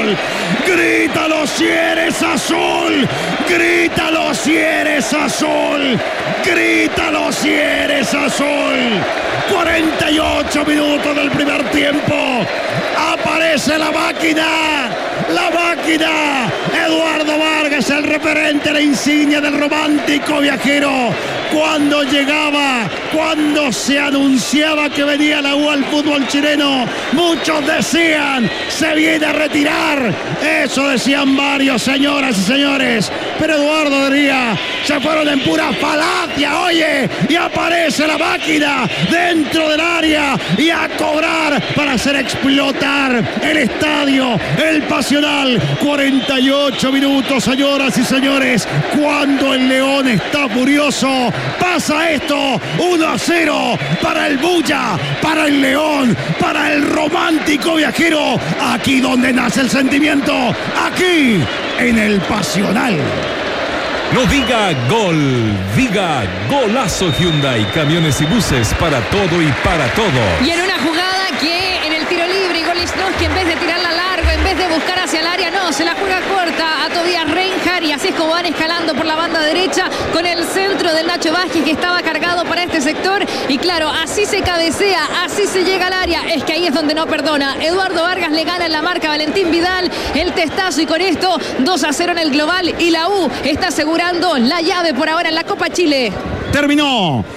azul. Grítalo si eres azul. Grítalo si eres azul. Grítalo si eres azul. 48 minutos del primer tiempo. Aparece la máquina. La máquina. Eduardo Vargas, el referente, la insignia del romántico viajero. Cuando llegaba, cuando se anunciaba que venía la U al fútbol chileno, muchos decían, se viene a retirar. Eso decían varios, señoras y señores. Pero Eduardo diría, se fueron en pura falacia, oye, y aparece la máquina dentro del área y a cobrar para hacer explotar el estadio, el Pasional. 48 minutos, señoras y señores, cuando el León está furioso. Pasa esto, 1-0 para el Bulla, para el León, para el romántico viajero. Aquí donde nace el sentimiento, aquí en el Pasional. No diga gol, diga golazo Hyundai. Camiones y buses para todo y para todo. Y en una jugada que en el tiro libre, Igor Lichnowsky, en vez de tirarla largo, en vez de buscar hacia el área, no, se la juega corta a Tobias Reinhardt, y así es como van escalando por la banda derecha con el centro del Nacho Vázquez, que estaba cargado para este sector. Y claro, así se cabecea, así se llega al área. Es que ahí es donde no perdona. Eduardo Vargas le gana en la marca a Valentín Vidal el testazo, y con esto 2-0 en el global, y la U está asegurando la llave por ahora en la Copa Chile. Terminó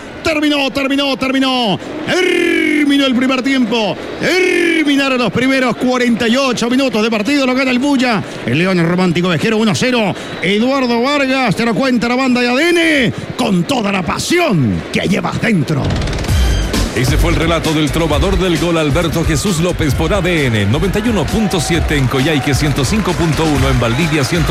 el primer tiempo. Terminaron los primeros 48 minutos de partido. Lo gana el Bulla. El León, el romántico viajero, 1-0. Eduardo Vargas, te lo cuenta la banda de ADN, con toda la pasión que llevas dentro. Ese fue el relato del trovador del gol, Alberto Jesús López, por ADN 91.7 en Coyhaique, 105.1 en Valdivia, 104.1.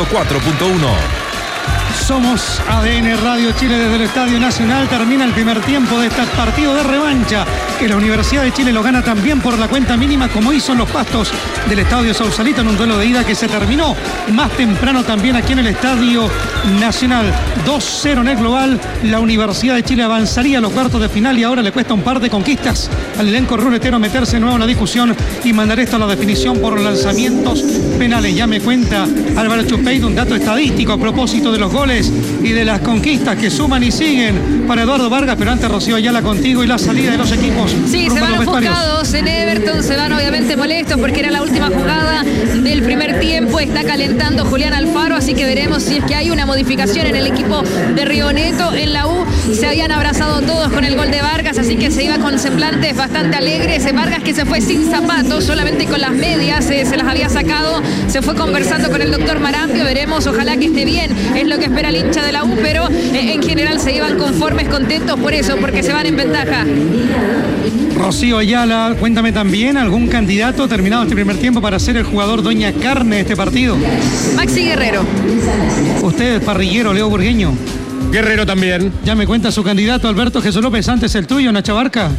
Somos ADN Radio Chile desde el Estadio Nacional. Termina el primer tiempo de este partido de revancha, que la Universidad de Chile lo gana también por la cuenta mínima, como hizo en los pastos del Estadio Sausalito, en un duelo de ida que se terminó más temprano también aquí en el Estadio Nacional. 2-0 en el global. La Universidad de Chile avanzaría a los cuartos de final, y ahora le cuesta un par de conquistas al elenco ruletero meterse de nuevo en la discusión y mandar esto a la definición por lanzamientos penales. Ya me cuenta Álvaro Chupey un dato estadístico a propósito de los goles y de las conquistas que suman y siguen para Eduardo Vargas. Pero antes, Rocío Ayala, contigo y la salida de los equipos. Sí, se van ofuscados en Everton, se van obviamente molestos porque era la última jugada del primer tiempo. Está calentando Julián Alfaro, así que veremos si es que hay una modificación en el equipo de Río Neto. En la U se habían abrazado todos con el gol de Vargas, así que se iba con semblantes bastante alegres. Vargas, que se fue sin zapatos, solamente con las medias, se las había sacado. Se fue conversando con el doctor Marambio. Veremos, ojalá que esté bien, es lo que espera el hincha de la U, pero en general se iban conformes, contentos por eso, porque se van en ventaja. Rocío Ayala, cuéntame también algún candidato terminado este primer tiempo para ser el jugador Doña Carne de este partido. Maxi Guerrero. Usted, parrillero, Leo Burgueño. Guerrero también. Ya me cuenta su candidato, Alberto Jesús López. Antes el tuyo, Nacho Barca.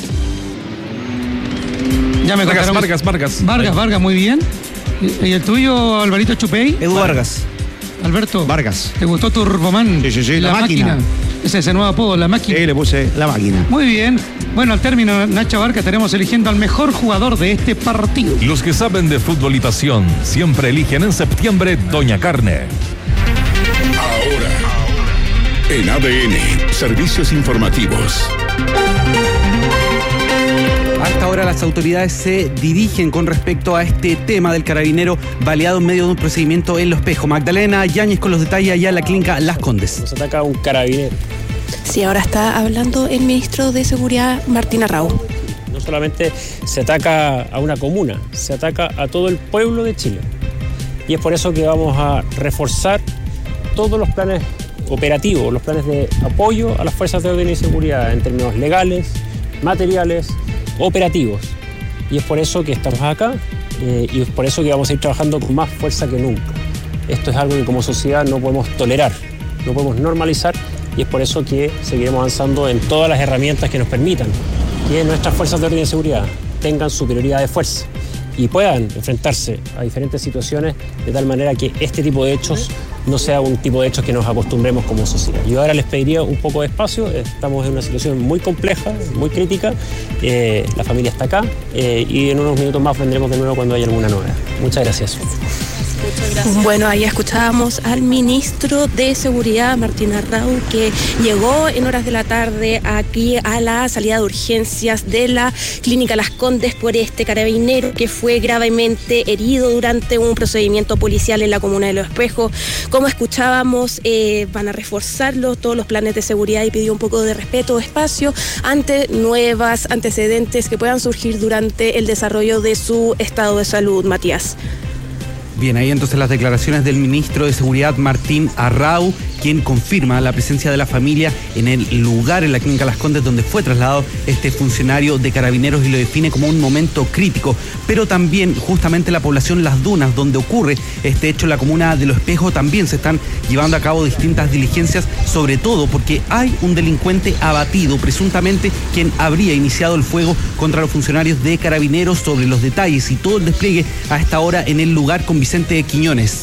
Ya me contaron. Vargas, muy bien. ¿Y el tuyo, Alvarito Chupey? Edu Vargas. Alberto. Vargas. ¿Te gustó Turboman? Sí, la máquina. Ese es el nuevo apodo, la máquina. Sí, le puse la máquina. Muy bien. Bueno, al término, Nacho Barca, estaremos eligiendo al mejor jugador de este partido. Los que saben de fútbol y pasión siempre eligen en septiembre Doña Carne. Ahora, en ADN, servicios informativos. A esta hora las autoridades se dirigen con respecto a este tema del carabinero baleado en medio de un procedimiento en Los Espejos. Magdalena Yáñez con los detalles allá en la clínica Las Condes. Nos ataca un carabinero. Sí, ahora está hablando el ministro de Seguridad, Martín Arrau. No solamente se ataca a una comuna, se ataca a todo el pueblo de Chile. Y es por eso que vamos a reforzar todos los planes operativos, los planes de apoyo a las fuerzas de orden y seguridad en términos legales, materiales, operativos. Y es por eso que estamos acá y es por eso que vamos a ir trabajando con más fuerza que nunca. Esto es algo que como sociedad no podemos tolerar, no podemos normalizar, y es por eso que seguiremos avanzando en todas las herramientas que nos permitan que nuestras fuerzas de orden y seguridad tengan superioridad de fuerza y puedan enfrentarse a diferentes situaciones de tal manera que este tipo de hechos no sea un tipo de hechos que nos acostumbremos como sociedad. Yo ahora les pediría un poco de espacio, estamos en una situación muy compleja, muy crítica, la familia está acá y en unos minutos más vendremos de nuevo cuando haya alguna novedad. Muchas gracias. Muchas gracias. Bueno, ahí escuchábamos al ministro de Seguridad, Martín Arrau, que llegó en horas de la tarde aquí a la salida de urgencias de la Clínica Las Condes por este carabinero que fue gravemente herido durante un procedimiento policial en la comuna de Los Espejos. Como escuchábamos, van a reforzar todos los planes de seguridad y pidió un poco de respeto, espacio, ante nuevos antecedentes que puedan surgir durante el desarrollo de su estado de salud. Matías. Bien, ahí entonces las declaraciones del ministro de Seguridad, Martín Arrau, quien confirma la presencia de la familia en el lugar, en la Clínica Las Condes, donde fue trasladado este funcionario de Carabineros y lo define como un momento crítico. Pero también justamente la población Las Dunas, donde ocurre este hecho en la comuna de Los Espejos, también se están llevando a cabo distintas diligencias, sobre todo porque hay un delincuente abatido, presuntamente quien habría iniciado el fuego contra los funcionarios de Carabineros. Sobre los detalles y todo el despliegue a esta hora en el lugar con Vicente Quiñones.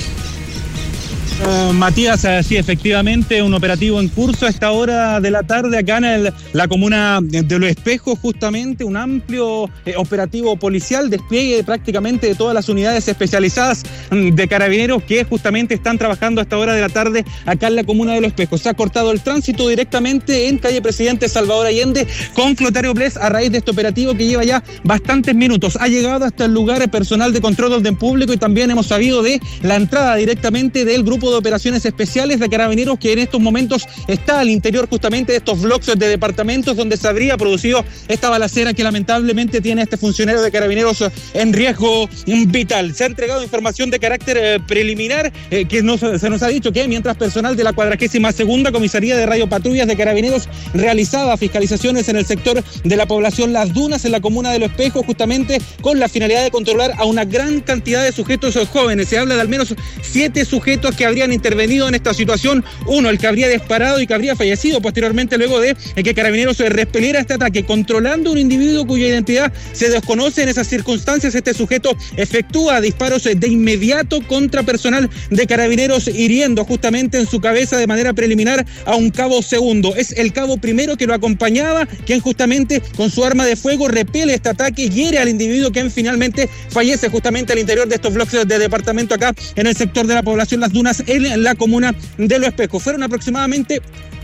Matías, sí, efectivamente, un operativo en curso a esta hora de la tarde acá en la comuna de Los Espejos, justamente un amplio operativo policial, despliegue prácticamente de todas las unidades especializadas de Carabineros que justamente están trabajando a esta hora de la tarde acá en la comuna de Los Espejos. Se ha cortado el tránsito directamente en calle Presidente Salvador Allende con Clotario Bles a raíz de este operativo que lleva ya bastantes minutos. Ha llegado hasta el lugar personal de control de orden público y también hemos sabido de la entrada directamente del grupo de operaciones especiales de Carabineros que en estos momentos está al interior justamente de estos bloques de departamentos donde se habría producido esta balacera que lamentablemente tiene a este funcionario de Carabineros en riesgo vital. Se ha entregado información de carácter preliminar que se nos ha dicho que mientras personal de la 42ª Comisaría de Radiopatrullas de Carabineros realizaba fiscalizaciones en el sector de la población Las Dunas en la comuna de Los Espejos, justamente con la finalidad de controlar a una gran cantidad de sujetos jóvenes. Se habla de al menos 7 sujetos que habrían intervenido en esta situación. Uno, el que habría disparado y que habría fallecido posteriormente luego de que Carabineros repeliera este ataque, controlando un individuo cuya identidad se desconoce. En esas circunstancias, este sujeto efectúa disparos de inmediato contra personal de Carabineros, hiriendo justamente en su cabeza de manera preliminar a un cabo segundo. Es el cabo primero que lo acompañaba, quien justamente con su arma de fuego repele este ataque, hiere al individuo, quien finalmente fallece justamente al interior de estos bloques de departamento acá en el sector de la población Las Dunas en la comuna de Los Espejos. Fueron aproximadamente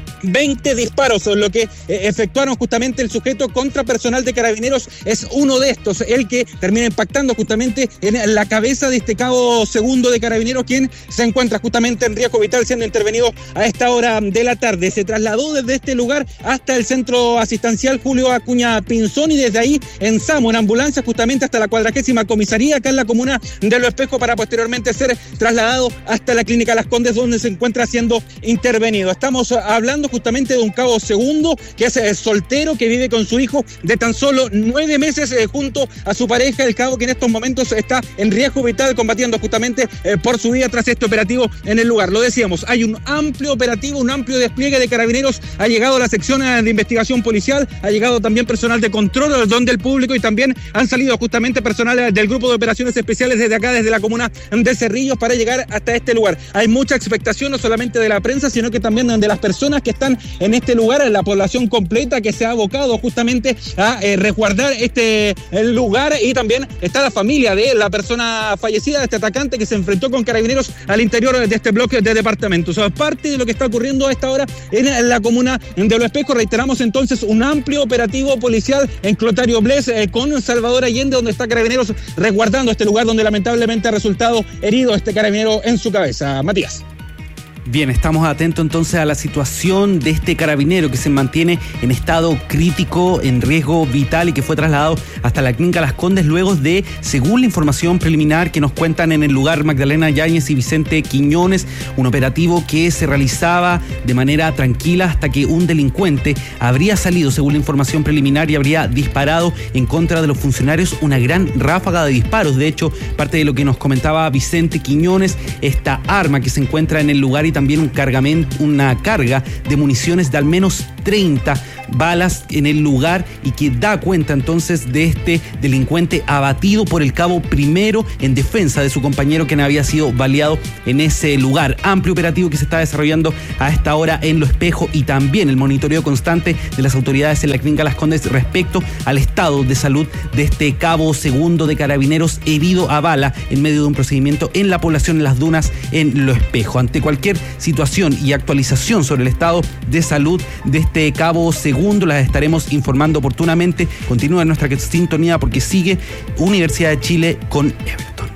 20 disparos, lo que efectuaron justamente el sujeto contra personal de Carabineros. Es uno de estos, el que termina impactando justamente en la cabeza de este cabo segundo de Carabineros, quien se encuentra justamente en riesgo vital, siendo intervenido a esta hora de la tarde. Se trasladó desde este lugar hasta el centro asistencial Julio Acuña Pinzón y desde ahí en SAMU, en ambulancia, justamente hasta la 40ª Comisaría acá en la comuna de Los Espejos, para posteriormente ser trasladado hasta la Clínica Las Condes, donde se encuentra siendo intervenido. Estamos hablando justamente de un cabo segundo que es soltero, que vive con su hijo de tan solo 9 meses junto a su pareja, el cabo que en estos momentos está en riesgo vital, combatiendo justamente por su vida tras este operativo en el lugar. Lo decíamos, hay un amplio operativo, un amplio despliegue de Carabineros. Ha llegado la sección de investigación policial, ha llegado también personal de control donde el público, y también han salido justamente personal del grupo de operaciones especiales desde acá, desde la comuna de Cerrillos, para llegar hasta este lugar. Hay mucha expectación, no solamente de la prensa, sino que también de las personas que están en este lugar, en la población completa que se ha abocado justamente a resguardar este lugar, y también está la familia de la persona fallecida, de este atacante que se enfrentó con Carabineros al interior de este bloque de departamentos. Parte de lo que está ocurriendo a esta hora en la comuna de Los Espejos. Reiteramos entonces un amplio operativo policial en Clotario Bles con Salvador Allende, donde está Carabineros resguardando este lugar donde lamentablemente ha resultado herido este carabinero en su cabeza. Matías. Bien, estamos atentos entonces a la situación de este carabinero que se mantiene en estado crítico, en riesgo vital, y que fue trasladado hasta la Clínica Las Condes luego de, según la información preliminar que nos cuentan en el lugar Magdalena Yáñez y Vicente Quiñones, un operativo que se realizaba de manera tranquila hasta que un delincuente habría salido, según la información preliminar, y habría disparado en contra de los funcionarios una gran ráfaga de disparos. De hecho, parte de lo que nos comentaba Vicente Quiñones, esta arma que se encuentra en el lugar y también un cargamento, una carga de municiones de al menos 30 balas en el lugar y que da cuenta entonces de este delincuente abatido por el cabo primero en defensa de su compañero quien había sido baleado en ese lugar. Amplio operativo que se está desarrollando a esta hora en Lo Espejo y también el monitoreo constante de las autoridades en la Clínica Las Condes respecto al estado de salud de este cabo segundo de Carabineros herido a bala en medio de un procedimiento en la población en Las Dunas en Lo Espejo. Ante cualquier situación y actualización sobre el estado de salud de este cabo segundo las estaremos informando oportunamente. Continúa en nuestra sintonía porque sigue Universidad de Chile con Everton.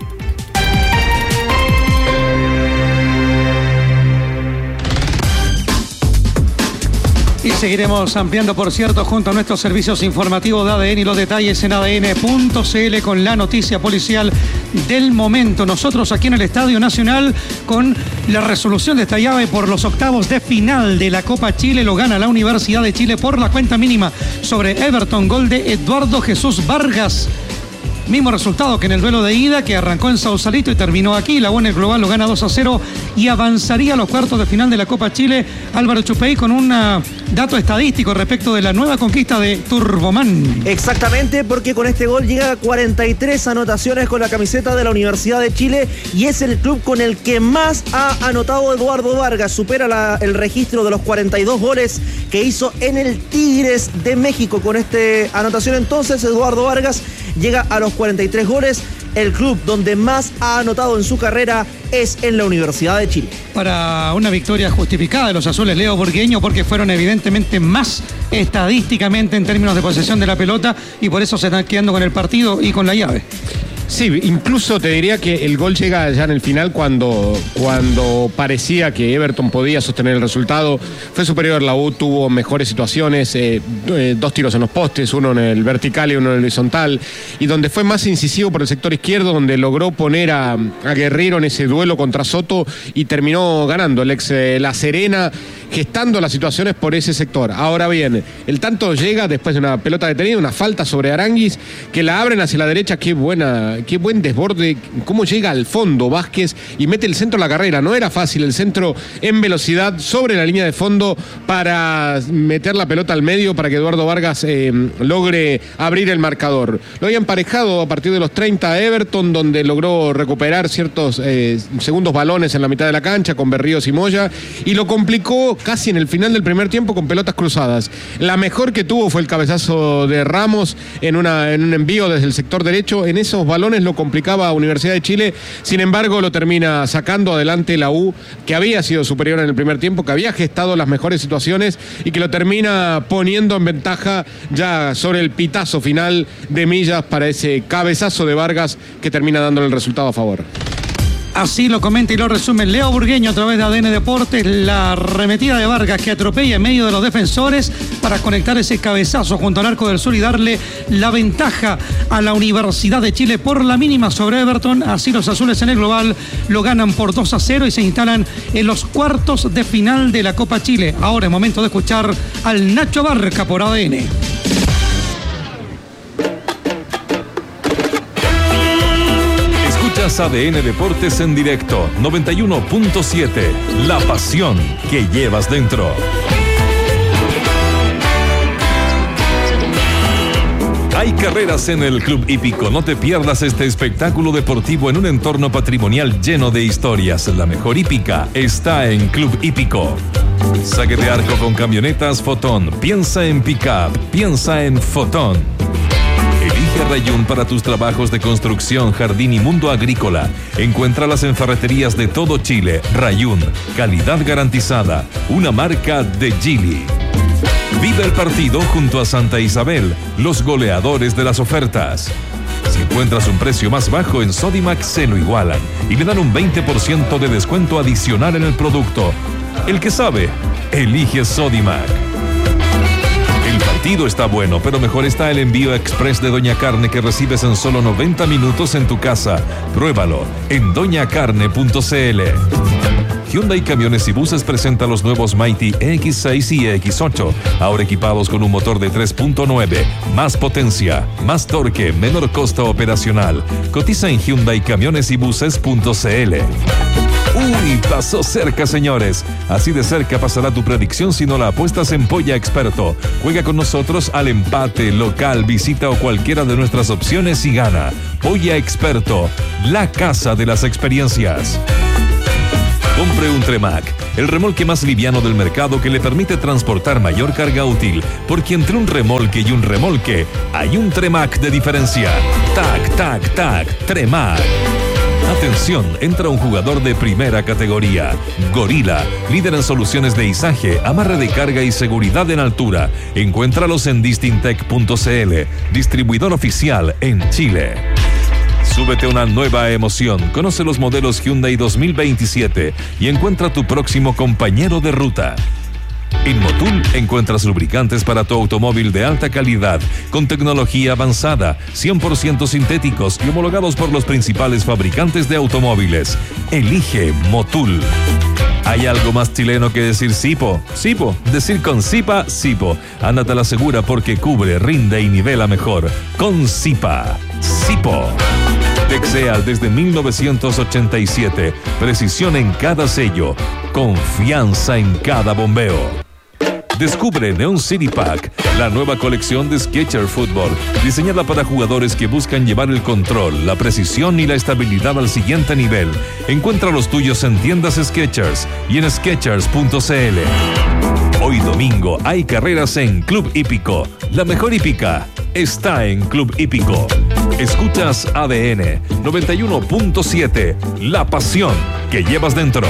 Y seguiremos ampliando, por cierto, junto a nuestros servicios informativos de ADN y los detalles en adn.cl con la noticia policial del momento. Nosotros aquí en el Estadio Nacional con la resolución de esta llave por los octavos de final de la Copa Chile. Lo gana la Universidad de Chile por la cuenta mínima sobre Everton, gol de Eduardo Jesús Vargas. Mismo resultado que en el duelo de ida que arrancó en Sausalito y terminó aquí. La U en el global lo gana 2-0 y avanzaría a los cuartos de final de la Copa Chile. Álvaro Chupey con un dato estadístico respecto de la nueva conquista de Turboman. Exactamente, porque con este gol llega a 43 anotaciones con la camiseta de la Universidad de Chile y es el club con el que más ha anotado Eduardo Vargas. Supera el registro de los 42 goles que hizo en el Tigres de México. Con esta anotación entonces Eduardo Vargas llega a los 43 goles. El club donde más ha anotado en su carrera es en la Universidad de Chile. Para una victoria justificada de los azules, Leo Burgueño, porque fueron evidentemente más estadísticamente en términos de posesión de la pelota y por eso se están quedando con el partido y con la llave. Sí, incluso te diría que el gol llega ya en el final cuando parecía que Everton podía sostener el resultado. Fue superior, la U tuvo mejores situaciones, 2 tiros en los postes, uno en el vertical y uno en el horizontal, y donde fue más incisivo por el sector izquierdo, donde logró poner a Guerrero en ese duelo contra Soto y terminó ganando el ex La Serena, gestando las situaciones por ese sector. Ahora bien, el tanto llega después de una pelota detenida, una falta sobre Aranguis, que la abren hacia la derecha. Qué buen desborde, cómo llega al fondo Vázquez y mete el centro a la carrera. No era fácil el centro en velocidad sobre la línea de fondo para meter la pelota al medio para que Eduardo Vargas logre abrir el marcador. Lo había emparejado a partir de los 30 a Everton, donde logró recuperar ciertos segundos balones en la mitad de la cancha con Berríos y Moya, y lo complicó casi en el final del primer tiempo con pelotas cruzadas. La mejor que tuvo fue el cabezazo de Ramos en un envío desde el sector derecho. En esos balones lo complicaba a Universidad de Chile, sin embargo lo termina sacando adelante la U, que había sido superior en el primer tiempo, que había gestado las mejores situaciones y que lo termina poniendo en ventaja ya sobre el pitazo final de Millas para ese cabezazo de Vargas que termina dándole el resultado a favor. Así lo comenta y lo resume Leo Burgueño a través de ADN Deportes. La arremetida de Vargas que atropella en medio de los defensores para conectar ese cabezazo junto al arco del sur y darle la ventaja a la Universidad de Chile por la mínima sobre Everton. Así los azules en el global lo ganan por 2-0 y se instalan en los cuartos de final de la Copa Chile. Ahora es momento de escuchar al Nacho Barca por ADN. ADN Deportes en directo, 91.7, la pasión que llevas dentro. Hay carreras en el Club Hípico. No te pierdas este espectáculo deportivo en un entorno patrimonial lleno de historias. La mejor hípica está en Club Hípico. Saque de arco con camionetas Fotón. Piensa en pick-up, piensa en Fotón. Elige Rayún para tus trabajos de construcción, jardín y mundo agrícola. Encuéntralas en ferreterías de todo Chile. Rayún, calidad garantizada. Una marca de Geely. Vive el partido junto a Santa Isabel, los goleadores de las ofertas. Si encuentras un precio más bajo en Sodimac, se lo igualan y le dan un 20% de descuento adicional en el producto. El que sabe, elige Sodimac. El partido está bueno, pero mejor está el envío express de Doña Carne que recibes en solo 90 minutos en tu casa. Pruébalo en doñacarne.cl. Hyundai Camiones y Buses presenta los nuevos Mighty EX6 y EX8, ahora equipados con un motor de 3.9, más potencia, más torque, menor costo operacional. Cotiza en HyundaiCamionesyBuses.cl. Uy, pasó cerca, señores. Así de cerca pasará tu predicción si no la apuestas en Polla Experto. Juega con nosotros al empate, local, visita o cualquiera de nuestras opciones y gana. Polla Experto, la casa de las experiencias. Compre un Tremac, el remolque más liviano del mercado que le permite transportar mayor carga útil, porque entre un remolque y un remolque hay un Tremac de diferencia. Tac, tac, tac, Tremac. Atención, entra un jugador de primera categoría. Gorila, líder en soluciones de izaje, amarre de carga y seguridad en altura. Encuéntralos en distintec.cl, distribuidor oficial en Chile. Súbete a una nueva emoción, conoce los modelos Hyundai 2027 y encuentra tu próximo compañero de ruta. En Motul encuentras lubricantes para tu automóvil de alta calidad, con tecnología avanzada, 100% sintéticos y homologados por los principales fabricantes de automóviles. Elige Motul. ¿Hay algo más chileno que decir Sipo? Sipo. Decir con Sipa, Sipo. Ándate a la segura porque cubre, rinde y nivela mejor. Con Sipa. Sipo. Texeal desde 1987. Precisión en cada sello. Confianza en cada bombeo. Descubre Neon City Pack, la nueva colección de Skechers Football, diseñada para jugadores que buscan llevar el control, la precisión y la estabilidad al siguiente nivel. Encuentra los tuyos en tiendas Skechers y en Skechers.cl. Hoy domingo hay carreras en Club Hípico. La mejor hípica está en Club Hípico. Escuchas ADN 91.7, la pasión que llevas dentro.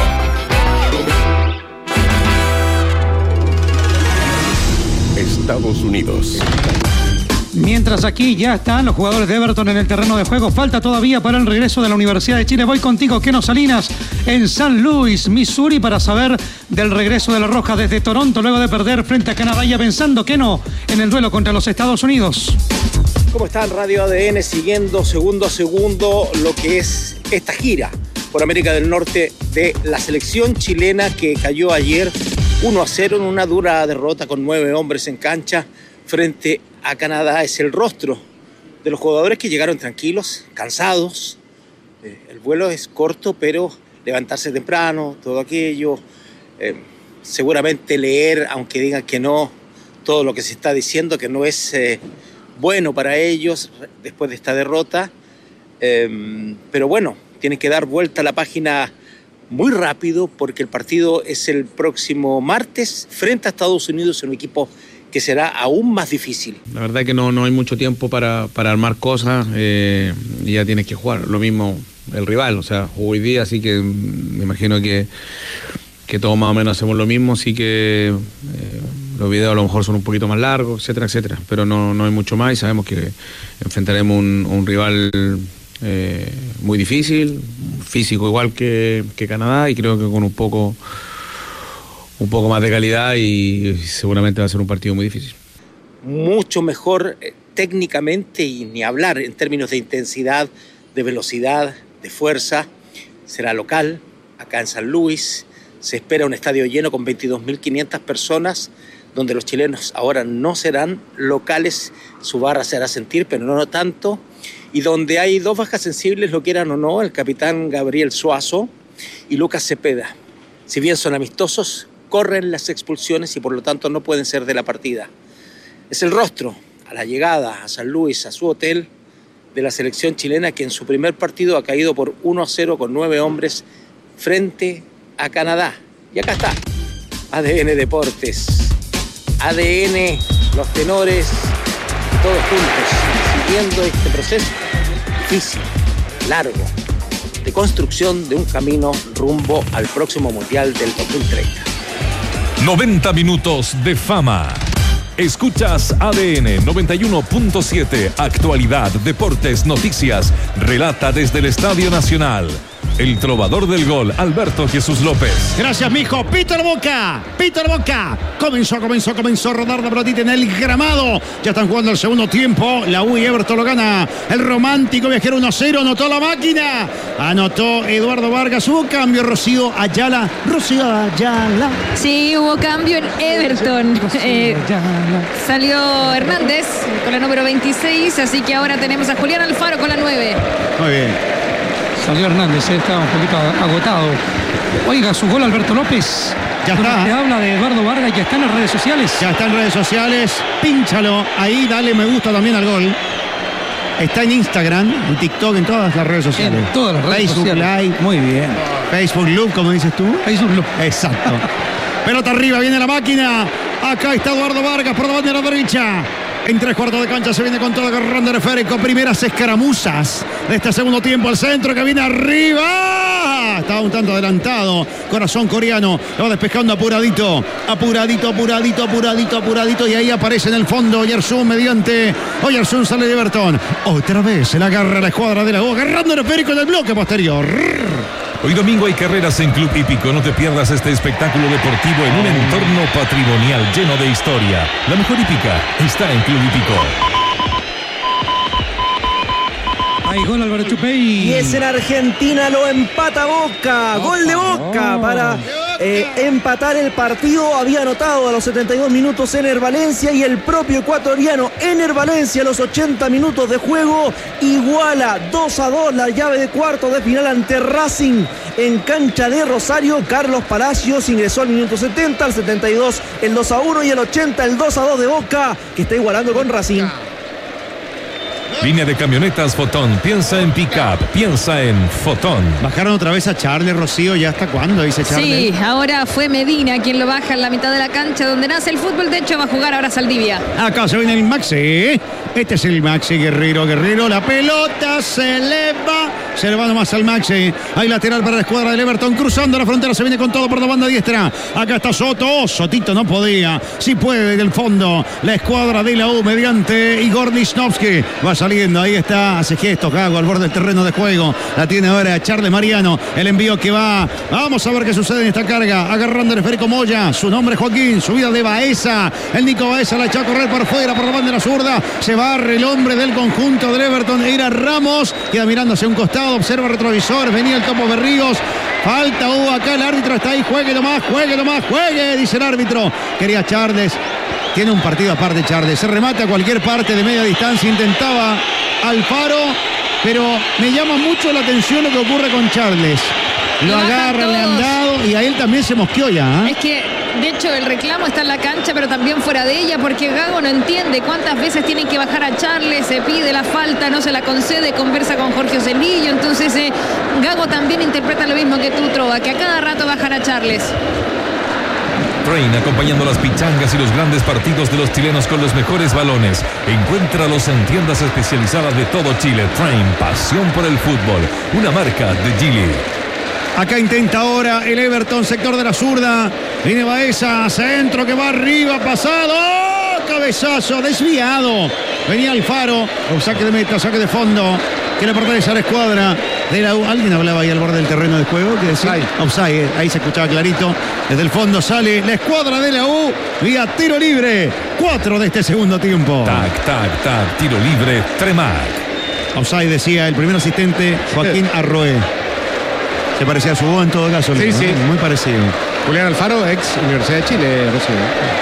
Estados Unidos. Mientras aquí ya están los jugadores de Everton en el terreno de juego, falta todavía para el regreso de la Universidad de Chile. Voy contigo, Keno Salinas, en San Luis, Missouri, para saber del regreso de la Roja desde Toronto, luego de perder frente a Canadá, ya pensando, Keno, en el duelo contra los Estados Unidos. ¿Cómo están? Radio ADN siguiendo segundo a segundo lo que es esta gira por América del Norte de la selección chilena que cayó ayer 1-0 en una dura derrota con 9 hombres en cancha frente a Canadá. Es el rostro de los jugadores que llegaron tranquilos, cansados. El vuelo es corto, pero levantarse temprano, todo aquello. Seguramente leer, aunque digan que no, todo lo que se está diciendo, que no es bueno para ellos después de esta derrota. Pero bueno, tienen que dar vuelta a la página muy rápido porque el partido es el próximo martes frente a Estados Unidos en un equipo que será aún más difícil. La verdad que no hay mucho tiempo para armar cosas y ya tienes que jugar. Lo mismo el rival, o sea, jugó hoy día, así que me imagino que todos más o menos hacemos lo mismo, así que los videos a lo mejor son un poquito más largos, etcétera, etcétera, pero no hay mucho más y sabemos que enfrentaremos un rival muy difícil, físico igual que Canadá, y creo que con un poco más de calidad y seguramente va a ser un partido muy difícil. Mucho mejor técnicamente y ni hablar en términos de intensidad, de velocidad, de fuerza. Será local, acá en San Luis. Se espera un estadio lleno con 22.500 personas, donde los chilenos ahora no serán locales. Su barra se hará sentir, pero no tanto. Y donde hay 2 bajas sensibles, lo quieran o no, el capitán Gabriel Suazo y Lucas Cepeda. Si bien son amistosos, corren las expulsiones y por lo tanto no pueden ser de la partida. Es el rostro a la llegada a San Luis, a su hotel, de la selección chilena que en su primer partido ha caído por 1-0 con 9 hombres frente a Canadá. Y acá está, ADN Deportes, ADN, los tenores, todos juntos, siguiendo este proceso difícil, largo, de construcción de un camino rumbo al próximo Mundial del 2030. 90 minutos de fama. Escuchas ADN 91.7, actualidad, deportes, noticias. Relata desde el Estadio Nacional el trovador del gol, Alberto Jesús López. Gracias, mijo. Peter Boca. Comenzó a rodar la pelotita en el gramado. Ya están jugando el segundo tiempo. La U y Everton lo gana. El romántico viajero 1-0. Anotó la máquina. Anotó Eduardo Vargas. Hubo cambio, Rocío Ayala. Sí, hubo cambio en Everton. Salió Hernández con la número 26. Así que ahora tenemos a Julián Alfaro con la 9. Muy bien. Salió Hernández, estaba un poquito agotado. Oiga, su gol Alberto López. Ya está. Te habla de Eduardo Vargas, ya está en las redes sociales. Ya está en redes sociales. Pínchalo ahí, dale me gusta también al gol. Está en Instagram, en TikTok, en todas las redes sociales. En todas las redes Facebook sociales. Live. Muy bien. Facebook Loop, como dices tú. Facebook Loop. Exacto. Pelota arriba, viene la máquina. Acá está Eduardo Vargas por la bandera derecha. En 3/4 de cancha se viene con todo agarrando el esférico. Primeras escaramuzas de este segundo tiempo. El centro que viene arriba. Estaba un tanto adelantado. Corazón coreano. Lo va despejando apuradito. Apuradito. Y ahí aparece en el fondo Oyarzún mediante. Oyarzún sale de Everton. Otra vez se la agarra la escuadra de la U. Agarrando el esférico en el bloque posterior. Hoy domingo hay carreras en Club Hípico. No te pierdas este espectáculo deportivo en un entorno patrimonial lleno de historia. La mejor hípica está en Club Hípico. Hay gol Álvaro Chupey. Y es en Argentina, lo empata Boca. Gol de Boca para empatar el partido. Había anotado a los 72 minutos Ener Valencia y el propio ecuatoriano Ener Valencia a los 80 minutos de juego iguala 2-2 la llave de cuartos de final ante Racing en cancha de Rosario. Carlos Palacios ingresó al minuto 70, al 72 el 2-1 y al 80 el 2-2 de Boca, que está igualando con Racing. Línea de camionetas Fotón. Piensa en pick-up. Piensa en Fotón. Bajaron otra vez a Charles, Rocío. ¿Ya hasta cuándo? Dice Charles. Sí, ahora fue Medina quien lo baja en la mitad de la cancha donde nace el fútbol. De hecho, va a jugar ahora Saldivia. Acá se viene el Maxi. Este es el Maxi Guerrero. La pelota se eleva. Se le va nomás al Maxi. Hay lateral para la escuadra del Everton. Cruzando la frontera. Se viene con todo por la banda diestra. Acá está Soto. Sotito no podía. Sí puede del fondo. La escuadra de la U mediante Igor Lichnowsky. Va saliendo. Ahí está. Hace gestos. Gago al borde del terreno de juego. La tiene ahora Charles Mariano. El envío que va. Vamos a ver qué sucede en esta carga. Agarrando el esférico Moya. Su nombre es Joaquín. Subida de Baeza. El Nico Baeza la echó a correr por fuera. Por la banda de la zurda. Se barre el hombre del conjunto del Everton. Era Ramos. Queda mirando hacia un costado. Observa el retrovisor. Venía el Topo Berríos. Falta hubo acá. El árbitro está ahí. Juegue nomás. Juegue. Dice el árbitro. Quería Charles. Tiene un partido aparte Charles. Se remata a cualquier parte de media distancia. Intentaba Alfaro. Pero me llama mucho la atención lo que ocurre con Charles. Lo agarra, le han dado. Y a él también se mosqueó ya. Es que, de hecho, el reclamo está en la cancha, pero también fuera de ella, porque Gago no entiende cuántas veces tienen que bajar a Charles, se pide la falta, no se la concede, conversa con Jorge Ocelillo. Entonces, Gago también interpreta lo mismo que tú, Trova, que a cada rato bajan a Charles. Train acompañando las pichangas y los grandes partidos de los chilenos con los mejores balones. Encuéntralos en tiendas especializadas de todo Chile. Train, pasión por el fútbol. Una marca de Gili. Acá intenta ahora el Everton, sector de la zurda. Viene Baeza, centro que va arriba, pasado. Cabezazo, desviado. Venía Alfaro. Un saque de meta, saque de fondo. Que le pertenece a la escuadra de la U. Alguien hablaba ahí al borde del terreno de juego. ¿Qué decía? Offside. Ahí se escuchaba clarito. Desde el fondo sale la escuadra de la U. Vía tiro libre. 4 de este segundo tiempo. Tac. Tiro libre. Tremac. Offside decía el primer asistente Joaquín Arroé. Se parecía a su voz en todo caso. Sí, sí. Muy parecido. Julián Alfaro, ex Universidad de Chile, Rocío.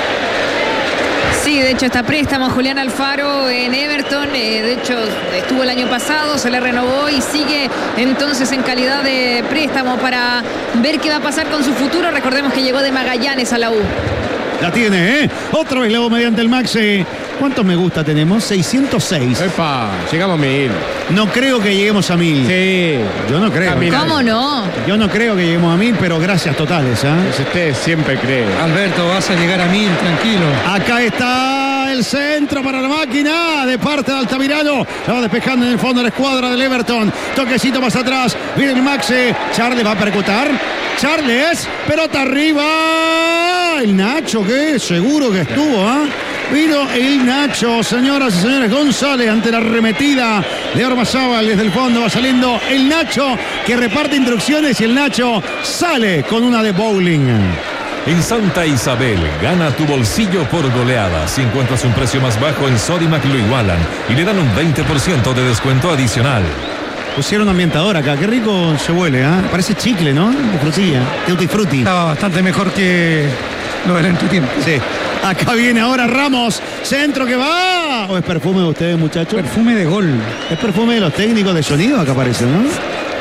Sí, de hecho está préstamo Julián Alfaro en Everton. De hecho estuvo el año pasado, se le renovó y sigue entonces en calidad de préstamo para ver qué va a pasar con su futuro. Recordemos que llegó de Magallanes a la U. La tiene, Otra vez la U mediante el Maxi. ¿Cuántos me gusta tenemos? 606. Epa, llegamos a 1000. No creo que lleguemos a 1000. Sí. Yo no creo. ¿Cómo no? Yo no creo que lleguemos a 1000, pero gracias totales. Pues usted siempre cree. Alberto, vas a llegar a 1000, tranquilo. Acá está el centro para la máquina de parte de Altamirano. La va despejando en el fondo la escuadra del Everton. Toquecito más atrás. Viene el Maxi. Charles va a percutar. Charles, pelota arriba. El Nacho, que seguro que estuvo, Vino el Nacho, señoras y señores. González ante la arremetida de Ormazábal desde el fondo. Va saliendo el Nacho, que reparte instrucciones, y el Nacho sale con una de bowling. En Santa Isabel, gana tu bolsillo por goleada. Si encuentras un precio más bajo en Sodimac, lo igualan y le dan un 20% de descuento adicional. Pusieron ambientador acá, qué rico se huele, Parece chicle, ¿no? De frutilla, Tutti Frutti. Estaba bastante mejor que lo del entretiempo. Sí. Acá viene ahora Ramos, centro que va. ¿O es perfume de ustedes, muchachos? Perfume de gol. Es perfume de los técnicos de sonido, acá parece, ¿no?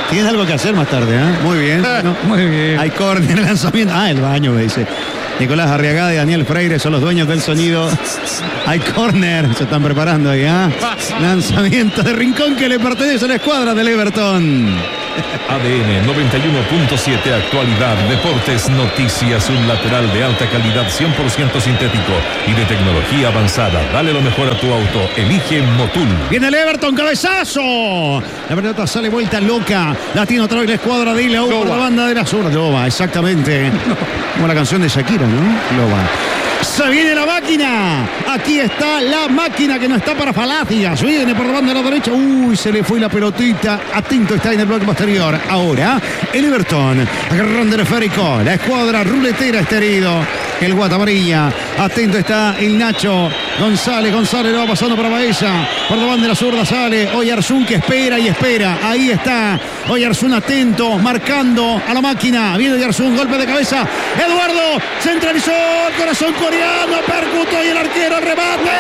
Tiene algo que hacer más tarde, ¿eh? Muy bien. ¿no? Muy bien. Hay córner, lanzamiento. El baño, me dice. Nicolás Arriagada y Daniel Freire son los dueños del sonido. Hay córner, se están preparando ahí, ¿ah? Lanzamiento de Rincón que le pertenece a la escuadra del Everton. ADN 91.7, actualidad, deportes, noticias, un lateral de alta calidad 100% sintético y de tecnología avanzada. Dale lo mejor a tu auto, elige Motul. Viene el Everton, cabezazo. La pelota sale vuelta loca. La tiene otra vez la escuadra de Ilaú por la banda de la sur. Loba, exactamente. Como la canción de Shakira, ¿no? Loba. Se viene la máquina. Aquí está la máquina que no está para falacias. Viene por la banda de la derecha. Uy, se le fue la pelotita. Atento está en el bloque posterior. Ahora, el Everton. Agarrando el esférico. La escuadra ruletera está herido. El Guatamarilla. Atento está el Nacho. González lo va pasando para Baeza. Por la banda de la zurda sale Oyarzún que espera y espera. Ahí está Oyarzún atento, marcando a la máquina. Viene Oyarzún, golpe de cabeza. Eduardo centralizó, corazón coreano, percutó y el arquero remate.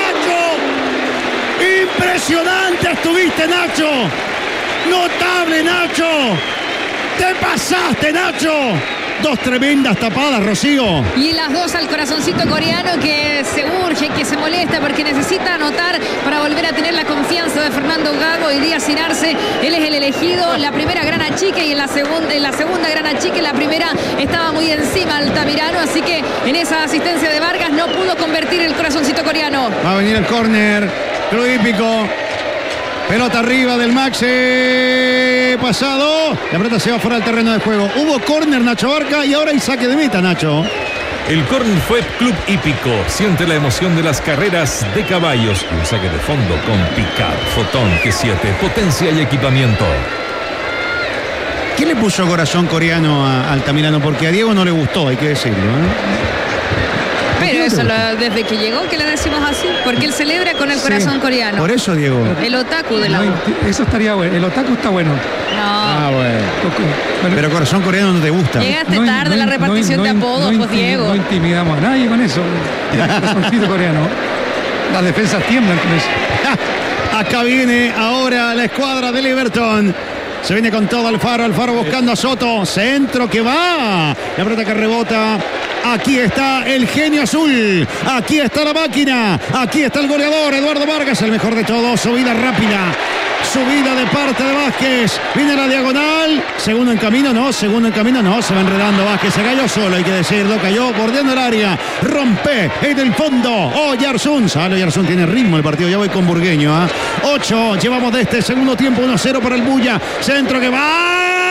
Nacho. Impresionante estuviste, Nacho. Notable, Nacho. Te pasaste, Nacho. Dos tremendas tapadas, Rocío. Y las dos al corazoncito coreano que se urge, que se molesta porque necesita anotar para volver a tener la confianza de Fernando Gago y Díaz Arce. Él es el elegido, la primera gran achique y en la segunda gran achique, la primera estaba muy encima Altamirano, así que en esa asistencia de Vargas no pudo convertir el corazoncito coreano. Va a venir el córner, Club Hípico. Pelota arriba del Maxi. Pasado. La pelota se va fuera del terreno de juego. Hubo córner, Nacho Barca, y ahora hay saque de meta, Nacho. El córner fue Club Hípico. Siente la emoción de las carreras de caballos. Un saque de fondo con Picard, Fotón, G7, potencia y equipamiento. ¿Quién le puso corazón coreano a Altamirano? Porque a Diego no le gustó, hay que decirlo, ¿eh? Pero eso desde que llegó que le decimos así, porque él celebra con el corazón coreano. Por eso, Diego. El otaku de la U. Eso estaría bueno. El otaku está bueno. No. Bueno. Pero corazón coreano no te gusta. Llegaste tarde la repartición de apodos, pues Diego. No intimidamos a nadie con eso. El corazoncito coreano. Las defensas tiemblan con eso. Acá viene ahora la escuadra del Everton. Se viene con todo Alfaro buscando a Soto. Centro que va. La pelota que rebota. Aquí está el genio azul. Aquí está la máquina. Aquí está el goleador Eduardo Vargas, el mejor de todos. Subida rápida. Subida de parte de Vázquez. Viene la diagonal. Segundo en camino, no. Se va enredando Vázquez. Se cayó solo, hay que decirlo. Cayó bordeando el área. Rompe en el fondo. Oyarzún. Sale Oyarzún. Tiene ritmo el partido. Ya voy con Burgueño. 8. Llevamos de este segundo tiempo. 1-0 para el Bulla. Centro que va.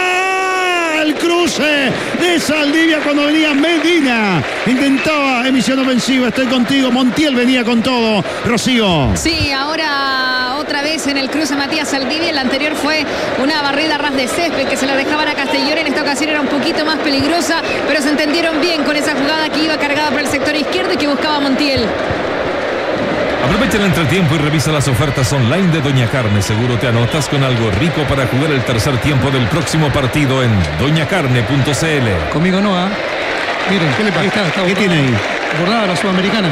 El cruce de Saldivia cuando venía Medina. Intentaba emisión ofensiva. Estoy contigo. Montiel venía con todo. Rocío. Sí, ahora otra vez en el cruce Matías Saldivia. El anterior fue una barrida a ras de césped que se la dejaban a Castellón. En esta ocasión era un poquito más peligrosa, pero se entendieron bien con esa jugada que iba cargada por el sector izquierdo y que buscaba Montiel. Aprovecha el entretiempo y revisa las ofertas online de Doña Carne. Seguro te anotas con algo rico para jugar el tercer tiempo del próximo partido en doñacarne.cl. Conmigo no, ¿ah? Miren, ¿qué le pasa? Está ¿Qué tiene ahí? Bordada la Sudamericana.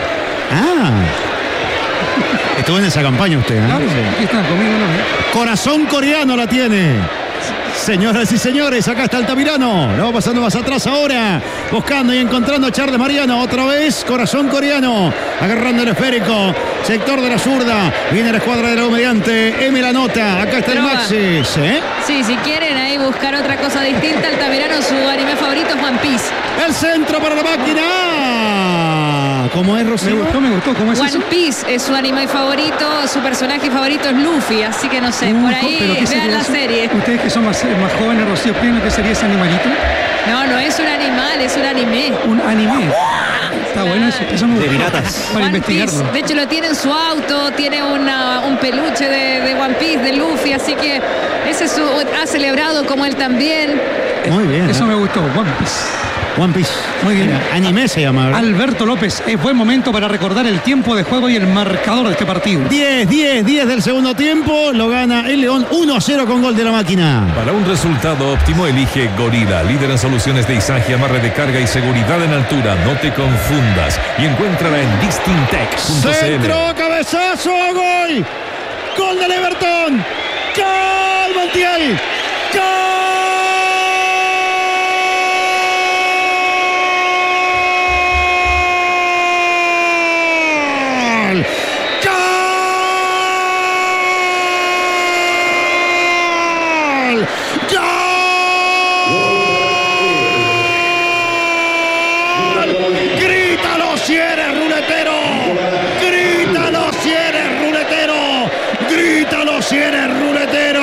Estuvo en esa campaña usted, ¿eh? Claro, aquí está, conmigo no. Corazón coreano la tiene. Señoras y señores, acá está Altamirano. Lo va pasando más atrás ahora. Buscando y encontrando a Charles Mariano. Otra vez, corazón coreano. Agarrando el esférico. Sector de la zurda. Viene la escuadra de la U mediante. M la nota. Acá está el Maxi. Sí, si quieren ahí buscar otra cosa distinta, Altamirano, su anime favorito es One Piece. El centro para la máquina. ¿Cómo es, Rocío? Me gustó. ¿Cómo es One eso? Piece es su anime favorito. Su personaje favorito es Luffy. Así que no sé, por ahí vean la serie. Ustedes que son más jóvenes, Rocío, ¿piensan que sería ese animalito? No es un animal, es un anime. Un anime. Está bueno eso me de piratas. Para One investigarlo. Piece. De hecho lo tiene en su auto, tiene un peluche de One Piece, de Luffy, así que ese ha celebrado como él también. Muy bien. Eso me gustó, One Piece. One Piece. Muy bien. Anime se llama, ¿verdad? Alberto López, es buen momento para recordar el tiempo de juego y el marcador de este partido. 10 del segundo tiempo. Lo gana el León 1-0 con gol de la máquina. Para un resultado óptimo, elige Gorila, líder en soluciones de izaje, amarre de carga y seguridad en altura. No te confundas y encuéntrala en distintex.cl. Centro, cabezazo, gol. Gol del Everton. Gol, Montiel.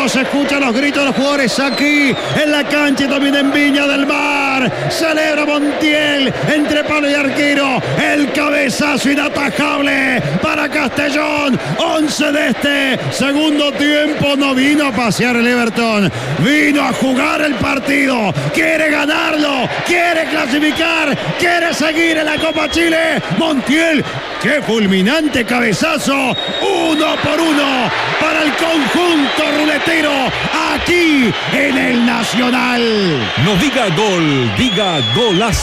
se escuchan los gritos de los jugadores aquí en la cancha y también en Viña del Mar. Celebra Montiel entre palo y arquero. El cabezazo inatajable para Castellón. 11 de este segundo tiempo. No vino a pasear el Everton, vino a jugar el partido. Quiere ganarlo, quiere clasificar, quiere seguir en la Copa Chile. Montiel, qué fulminante cabezazo. 1-1 para el conjunto ruletero aquí en el Nacional. No diga gol, diga golazo.